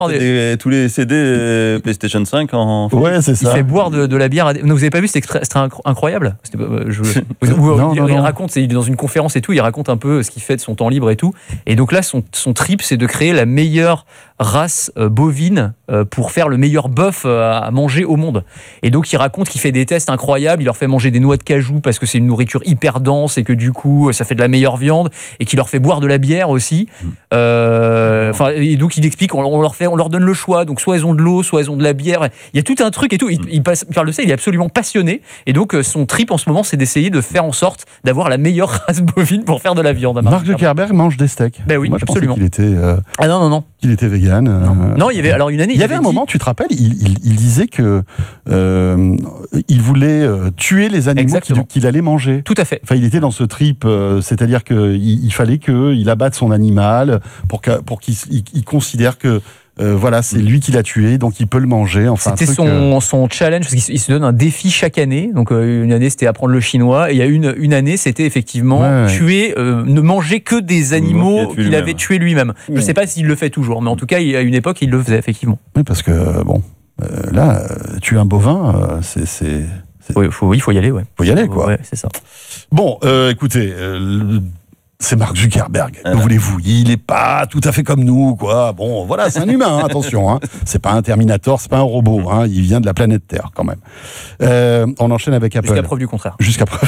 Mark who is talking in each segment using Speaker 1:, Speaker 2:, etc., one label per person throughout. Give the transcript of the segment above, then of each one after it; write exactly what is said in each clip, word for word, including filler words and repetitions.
Speaker 1: Des, tous les C D PlayStation cinq en.
Speaker 2: Ouais, c'est ça.
Speaker 3: Il fait boire de, de la bière. À des... Non, vous avez pas vu cet extrait, c'était incroyable. Je... Où, non, il, non, il non. raconte, il est dans une conférence et tout, il raconte un peu ce qu'il fait de son temps libre et tout. Et donc là, son, son trip, c'est de créer la meilleure race euh, bovine euh, pour faire le meilleur bœuf euh, à manger au monde. Et donc il raconte qu'il fait des tests incroyables. Il leur fait manger des noix de cajou parce que c'est une nourriture hyper dense et que du coup, ça fait de la meilleure viande. Et qu'il leur fait boire de la bière aussi. Euh, et donc il explique, on, on leur fait on leur donne le choix, donc soit elles ont de l'eau, soit elles ont de la bière. Il y a tout un truc et tout. Il, il, passe, il parle de ça, il est absolument passionné. Et donc son trip en ce moment, c'est d'essayer de faire en sorte d'avoir la meilleure race bovine pour faire de la viande.
Speaker 2: Mark Zuckerberg mange des steaks.
Speaker 3: Ben oui,
Speaker 2: Moi, je
Speaker 3: absolument.
Speaker 2: Qu'il était, euh,
Speaker 3: ah non, non, non.
Speaker 2: Qu'il était vegan. Euh,
Speaker 3: non. non, il y avait alors une année.
Speaker 2: Il y avait un dit... moment, tu te rappelles, il, il, il disait que euh, il voulait euh, tuer les animaux qu'il, qu'il allait manger.
Speaker 3: Tout à fait.
Speaker 2: Enfin, il était dans ce trip, euh, c'est-à-dire qu'il il fallait qu'il abatte son animal pour, que, pour qu'il il, il considère que Euh, voilà, c'est lui qui l'a tué, donc il peut le manger. Enfin,
Speaker 3: c'était son, euh... son challenge, parce qu'il se donne un défi chaque année. Donc euh, une année, c'était apprendre le chinois, et il y a une, une année, c'était effectivement ouais, ouais. tuer, euh, ne manger que des animaux qu'il lui-même. avait tués lui-même. Je ne sais pas s'il le fait toujours, mais en tout cas, il, à une époque, il le faisait effectivement.
Speaker 2: Oui, parce que bon, euh, là, tuer un bovin, euh, c'est, c'est, c'est...
Speaker 3: Oui, faut, il faut y aller, ouais.
Speaker 2: Faut y aller, quoi.
Speaker 3: Ouais, c'est ça.
Speaker 2: Bon, euh, écoutez. Euh, C'est Mark Zuckerberg. Que voulez-vous ? Il n'est pas tout à fait comme nous, quoi. Bon, voilà, c'est un humain, hein, attention. Hein. C'est pas un Terminator, c'est pas un robot. Hein. Il vient de la planète Terre, quand même. Euh, on enchaîne avec Apple.
Speaker 3: Jusqu'à preuve du contraire.
Speaker 2: Jusqu'à preuve.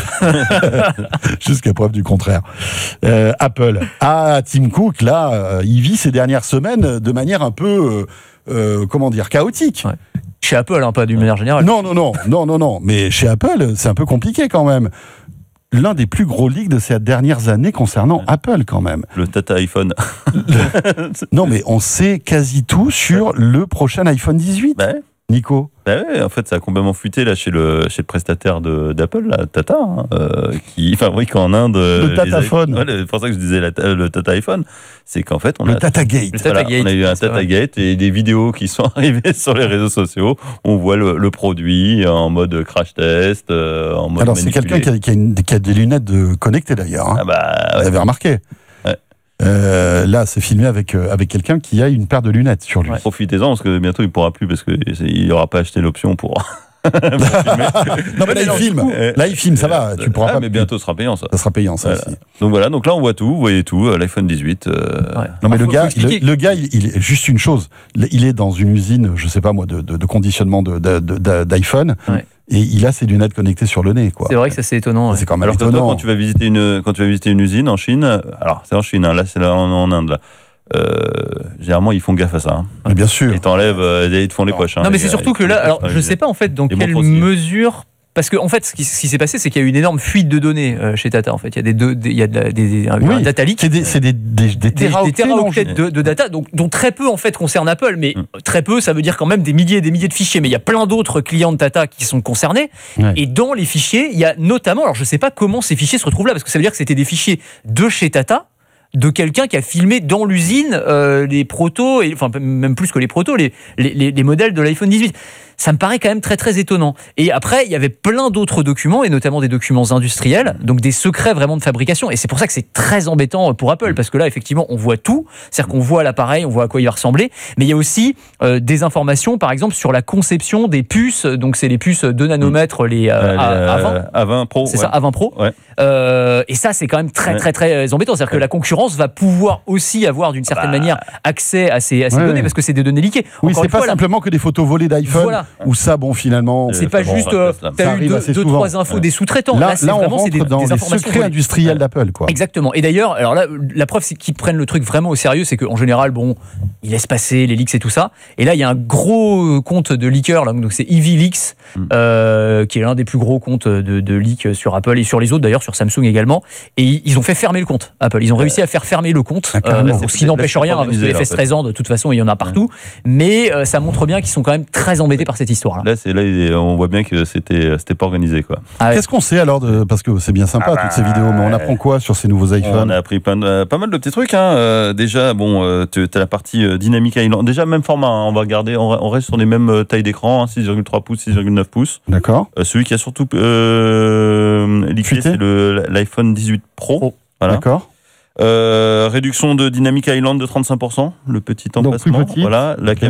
Speaker 2: Jusqu'à preuve du contraire. Euh, Apple. Ah, Tim Cook, là, euh, il vit ces dernières semaines de manière un peu, euh, euh, comment dire, chaotique.
Speaker 3: Ouais. Chez Apple, hein, pas d'une manière générale.
Speaker 2: Non, non, non, non, non, non. Mais chez Apple, c'est un peu compliqué quand même. L'un des plus gros leaks de ces dernières années concernant ouais. Apple, quand même.
Speaker 1: Le Tata iPhone.
Speaker 2: Le... Non, mais on sait quasi tout sur ouais. le prochain iPhone dix-huit.
Speaker 1: Bah,
Speaker 2: Nico.
Speaker 1: Bah ouais, en fait, ça a complètement fuité là chez le chez le prestataire de, d'Apple, là, Tata, hein, euh, qui fabrique en Inde.
Speaker 2: Le Tataphone.
Speaker 1: Ouais, c'est pour ça que je disais la, le Tata iPhone, c'est qu'en fait on
Speaker 2: le
Speaker 1: a
Speaker 2: Tata Gate.
Speaker 1: Le Tata voilà, Gate. On a eu un Tata Gate et des vidéos qui sont arrivées sur les réseaux sociaux. On voit le, le produit en mode crash test, euh, en mode.
Speaker 2: Alors
Speaker 1: manipulé.
Speaker 2: C'est quelqu'un qui a, qui, a une, qui a des lunettes de connectées d'ailleurs. Hein.
Speaker 1: Ah bah.
Speaker 2: Ouais. Vous avez remarqué. Euh, là, c'est filmé avec, euh, avec quelqu'un qui a une paire de lunettes sur lui.
Speaker 1: Ouais. Profitez-en parce que bientôt il ne pourra plus parce qu'il n'aura pas acheté l'option pour.
Speaker 2: Non mais là il filme, là il filme, ça va, tu pourras
Speaker 1: ah,
Speaker 2: pas.
Speaker 1: Mais bientôt ce sera payant ça.
Speaker 2: Ça sera payant ça
Speaker 1: voilà.
Speaker 2: aussi.
Speaker 1: Donc voilà, donc là on voit tout, vous voyez tout, l'iPhone dix-huit. Euh...
Speaker 2: Ouais. Non mais le gars, le, le gars, il, il est juste une chose, il est dans une usine, je sais pas moi, de, de, de conditionnement de, de, de, d'iPhone. Ouais. Et il a ses lunettes connectées sur le nez, quoi.
Speaker 3: C'est vrai que ça c'est étonant. Ouais.
Speaker 2: C'est quand même
Speaker 1: alors
Speaker 2: étonnant.
Speaker 1: Toi, quand tu vas visiter une, quand tu vas visiter une usine en Chine, alors c'est en Chine, hein, là c'est là en, en Inde là. Euh, généralement ils font gaffe à ça. Hein.
Speaker 2: Mais bien sûr.
Speaker 1: Ils t'enlèvent, euh, ils te font les poches. Hein,
Speaker 3: non mais
Speaker 1: les,
Speaker 3: c'est surtout que là, alors je sais pas en fait dans quelle mesure. Parce que en fait, ce qui, ce qui s'est passé, c'est qu'il y a eu une énorme fuite de données euh, chez Tata. En fait, il y a des, deux, des il y a de la, des, un, oui, un data leak.
Speaker 2: C'est des, c'est des, des, des,
Speaker 3: des teraoctets de, de data, donc dont très peu en fait concernent Apple, mais mm. très peu, ça veut dire quand même des milliers et des milliers de fichiers. Mais il y a plein d'autres clients de Tata qui sont concernés. Ouais. Et dans les fichiers, il y a notamment, alors je sais pas comment ces fichiers se retrouvent là, parce que ça veut dire que c'était des fichiers de chez Tata. De quelqu'un qui a filmé dans l'usine euh, les protos, et, enfin même plus que les protos, les, les, les modèles de l'iPhone dix-huit. Ça me paraît quand même très très étonnant. Et après, il y avait plein d'autres documents, et notamment des documents industriels, donc des secrets vraiment de fabrication. Et c'est pour ça que c'est très embêtant pour Apple, parce que là, effectivement, on voit tout. C'est-à-dire qu'on voit l'appareil, on voit à quoi il va ressembler. Mais il y a aussi euh, des informations, par exemple, sur la conception des puces. Donc c'est les puces de nanomètres, les euh,
Speaker 1: euh,
Speaker 3: A vingt.
Speaker 1: A vingt Pro.
Speaker 3: C'est
Speaker 1: ouais.
Speaker 3: ça, A vingt Pro.
Speaker 1: Ouais.
Speaker 3: Euh, et ça, c'est quand même très très très embêtant. C'est-à-dire que la concurrence va pouvoir aussi avoir d'une certaine bah... manière accès à ces, à ces ouais, données, parce que c'est des données liquées.
Speaker 2: Oui, Encore c'est pas fois, simplement là... que des photos volées d'iPhone, voilà. Ou ça, bon, finalement...
Speaker 3: C'est pas bon, juste, euh, t'as eu deux, deux trois infos ouais. des sous-traitants.
Speaker 2: Là,
Speaker 3: là, c'est
Speaker 2: là on
Speaker 3: vraiment,
Speaker 2: rentre
Speaker 3: c'est des,
Speaker 2: dans
Speaker 3: des
Speaker 2: les
Speaker 3: informations
Speaker 2: secrets industriels d'Apple, quoi.
Speaker 3: Exactement. Et d'ailleurs, alors là, la preuve, c'est qu'ils prennent le truc vraiment au sérieux, c'est qu'en général, bon, ils laissent passer les leaks et tout ça. Et là, il y a un gros compte de leakers, là, donc c'est Ivy Leaks, mm. euh, qui est l'un des plus gros comptes de, de leaks sur Apple et sur les autres, d'ailleurs, sur Samsung également. Et ils ont fait fermer le compte, Apple. Ils ont réussi à faire fermer le compte, ah, euh, ce qui n'empêche rien, parce que les faits stressants, de toute façon, il y en a partout. Mais euh, ça montre bien qu'ils sont quand même très embêtés par cette histoire-là.
Speaker 1: Là, c'est, là on voit bien que c'était, c'était pas organisé, quoi.
Speaker 2: Ah ouais. Qu'est-ce qu'on sait alors de, parce que c'est bien sympa ah bah, toutes ces vidéos, mais on apprend quoi sur ces nouveaux iPhones?
Speaker 1: On a appris pas, euh, pas mal de petits trucs. Hein. Euh, déjà, bon, euh, tu as la partie euh, Dynamic Island. Déjà, même format. Hein. On va regarder, on, on reste sur les mêmes euh, tailles d'écran, hein, six virgule trois pouces, six virgule neuf pouces.
Speaker 2: D'accord.
Speaker 1: Euh, celui qui a surtout euh, liqué, c'est le, l'iPhone dix-huit Pro. Pro. Voilà.
Speaker 2: D'accord.
Speaker 1: Euh, réduction de Dynamic Island de trente-cinq pour cent, le petit emplacement.
Speaker 2: Donc plus petit.
Speaker 1: Voilà, la